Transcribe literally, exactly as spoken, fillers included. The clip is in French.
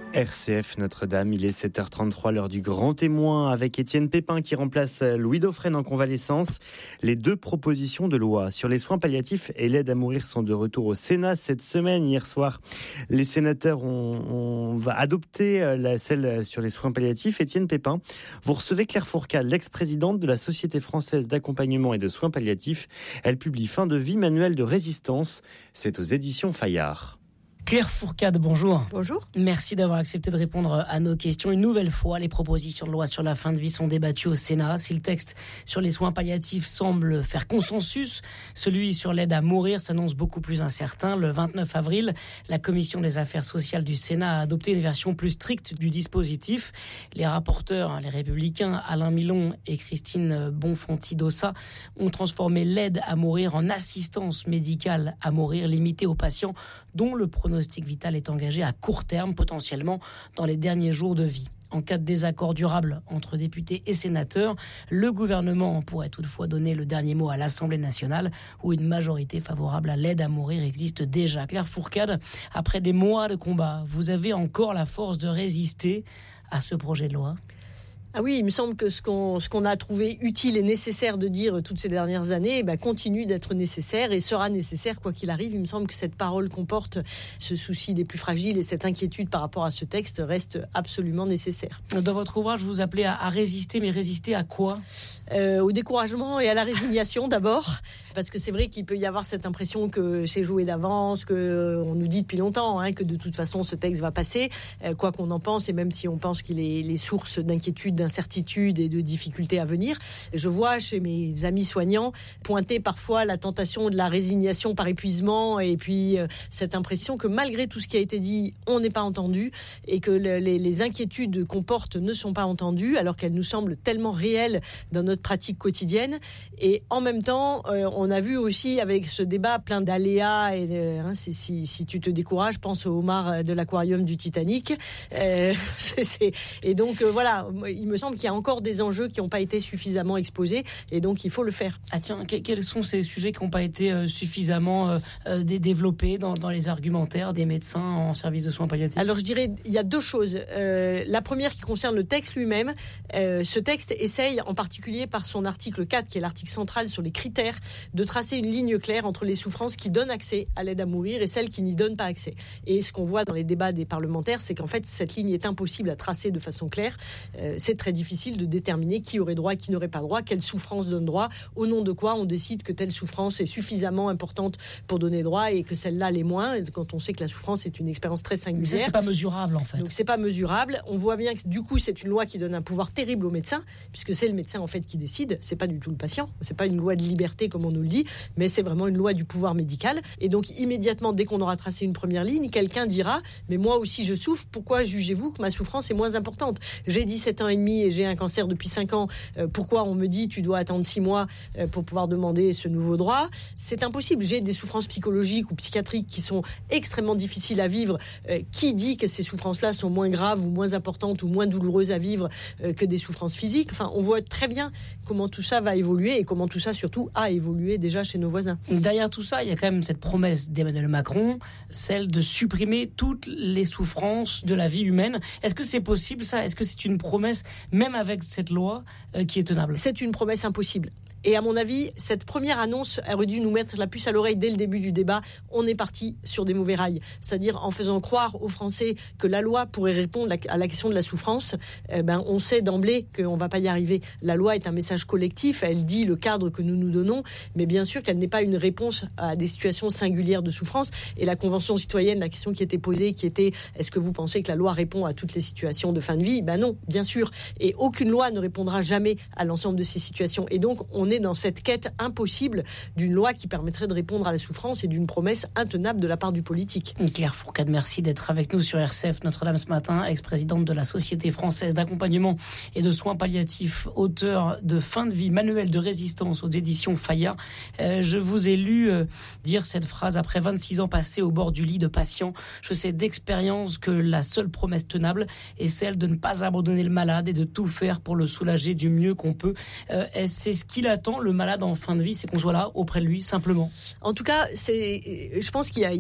R C F Notre-Dame, il est sept heures trente-trois, l'heure du grand témoin avec Étienne Pépin qui remplace Louis Dauphren en convalescence. Les deux propositions de loi sur les soins palliatifs et l'aide à mourir sont de retour au Sénat cette semaine. Hier soir, les sénateurs ont, ont va adopter la, celle sur les soins palliatifs. Étienne Pépin, vous recevez Claire Fourcade, l'ex-présidente de la Société française d'accompagnement et de soins palliatifs. Elle publie Fin de vie, manuel de résistance. C'est aux éditions Fayard. Claire Fourcade, bonjour. Bonjour. Merci d'avoir accepté de répondre à nos questions. Une nouvelle fois, les propositions de loi sur la fin de vie sont débattues au Sénat. Si le texte sur les soins palliatifs semble faire consensus, celui sur l'aide à mourir s'annonce beaucoup plus incertain. Le vingt-neuf avril, la Commission des affaires sociales du Sénat a adopté une version plus stricte du dispositif. Les rapporteurs, les Républicains, Alain Milon et Christine Bonfanti-Dossat, ont transformé l'aide à mourir en assistance médicale à mourir, limitée aux patients dont le pronostic vital est engagé à court terme, potentiellement dans les derniers jours de vie. En cas de désaccord durable entre députés et sénateurs, le gouvernement pourrait toutefois donner le dernier mot à l'Assemblée nationale, où une majorité favorable à l'aide à mourir existe déjà. Claire Fourcade, après des mois de combat, vous avez encore la force de résister à ce projet de loi ? Ah oui, il me semble que ce qu'on, ce qu'on a trouvé utile et nécessaire de dire toutes ces dernières années eh ben, continue d'être nécessaire et sera nécessaire quoi qu'il arrive. Il me semble que cette parole comporte ce souci des plus fragiles et cette inquiétude par rapport à ce texte reste absolument nécessaire. Dans votre ouvrage, vous vous appelez à, à résister, mais résister à quoi ? euh, Au découragement et à la résignation d'abord, parce que c'est vrai qu'il peut y avoir cette impression que c'est joué d'avance, que euh, on nous dit depuis longtemps hein, que de toute façon ce texte va passer, euh, quoi qu'on en pense, et même si on pense qu'il est les sources d'inquiétude, d'incertitude et de difficultés à venir. Je vois chez mes amis soignants pointer parfois la tentation de la résignation par épuisement et puis euh, cette impression que malgré tout ce qui a été dit, on n'est pas entendu et que le, les, les inquiétudes qu'on porte ne sont pas entendues alors qu'elles nous semblent tellement réelles dans notre pratique quotidienne. Et en même temps, euh, on a vu aussi avec ce débat plein d'aléas et de, hein, si, si, si tu te décourages, pense au homard de l'aquarium du Titanic. Euh, c'est, c'est, et donc euh, voilà, il me semble qu'il y a encore des enjeux qui n'ont pas été suffisamment exposés et donc il faut le faire. Ah tiens, quels sont ces sujets qui n'ont pas été euh, suffisamment euh, développés dans, dans les argumentaires des médecins en service de soins palliatifs ? Alors je dirais, il y a deux choses. Euh, la première qui concerne le texte lui-même. Euh, ce texte essaye, en particulier par son article quatre, qui est l'article central sur les critères, de tracer une ligne claire entre les souffrances qui donnent accès à l'aide à mourir et celles qui n'y donnent pas accès. Et ce qu'on voit dans les débats des parlementaires, c'est qu'en fait, cette ligne est impossible à tracer de façon claire. Euh, c'est très difficile de déterminer qui aurait droit, qui n'aurait pas droit, quelle souffrance donne droit, au nom de quoi on décide que telle souffrance est suffisamment importante pour donner droit et que celle-là l'est moins, quand on sait que la souffrance est une expérience très singulière. Mais ça, c'est pas mesurable en fait. Donc c'est pas mesurable. On voit bien que du coup c'est une loi qui donne un pouvoir terrible au médecin, puisque c'est le médecin en fait qui décide, c'est pas du tout le patient, c'est pas une loi de liberté comme on nous le dit, mais c'est vraiment une loi du pouvoir médical. Et donc immédiatement, dès qu'on aura tracé une première ligne, quelqu'un dira, mais moi aussi je souffre, pourquoi jugez-vous que ma souffrance est moins importante ? J'ai dix-sept ans et demi et j'ai un cancer depuis cinq ans, euh, pourquoi on me dit tu dois attendre six mois euh, pour pouvoir demander ce nouveau droit ? C'est impossible. J'ai des souffrances psychologiques ou psychiatriques qui sont extrêmement difficiles à vivre. Euh, qui dit que ces souffrances-là sont moins graves ou moins importantes ou moins douloureuses à vivre euh, que des souffrances physiques ? Enfin, on voit très bien comment tout ça va évoluer et comment tout ça surtout a évolué déjà chez nos voisins. Derrière tout ça, il y a quand même cette promesse d'Emmanuel Macron, celle de supprimer toutes les souffrances de la vie humaine. Est-ce que c'est possible ça ? Est-ce que c'est une promesse, même avec cette loi, euh, qui est tenable ? C'est une promesse impossible. Et à mon avis, cette première annonce aurait dû nous mettre la puce à l'oreille dès le début du débat. On est parti sur des mauvais rails. C'est-à-dire en faisant croire aux Français que la loi pourrait répondre à la question de la souffrance. Eh ben, on sait d'emblée qu'on ne va pas y arriver. La loi est un message collectif. Elle dit le cadre que nous nous donnons. Mais bien sûr qu'elle n'est pas une réponse à des situations singulières de souffrance. Et la Convention citoyenne, la question qui était posée, qui était est-ce que vous pensez que la loi répond à toutes les situations de fin de vie ? Ben non, bien sûr. Et aucune loi ne répondra jamais à l'ensemble de ces situations. Et donc, on est dans cette quête impossible d'une loi qui permettrait de répondre à la souffrance et d'une promesse intenable de la part du politique. Claire Fourcade, merci d'être avec nous sur R C F Notre-Dame ce matin, ex-présidente de la Société française d'accompagnement et de soins palliatifs, auteure de Fin de vie, manuel de résistance aux éditions Fayard. Euh, je vous ai lu euh, dire cette phrase après vingt-six ans passés au bord du lit de patients. Je sais d'expérience que la seule promesse tenable est celle de ne pas abandonner le malade et de tout faire pour le soulager du mieux qu'on peut. Euh, c'est ce qu'il attend, le malade en fin de vie, c'est qu'on soit là auprès de lui simplement. En tout cas, c'est, je pense qu'il y a